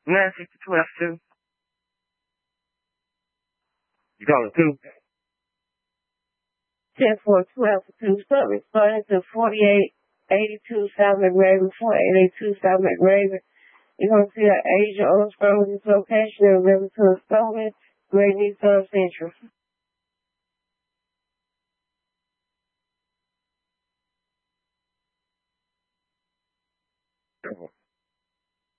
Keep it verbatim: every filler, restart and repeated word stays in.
nine sixty-two F two. You got it too. ten forty-two F two, start responding to forty-eight eighty-two South McRaven, forty-eight eighty-two South McRaven. You're going to see an Asian on scroll with this location and remember to Stolen, Great Nissan Central.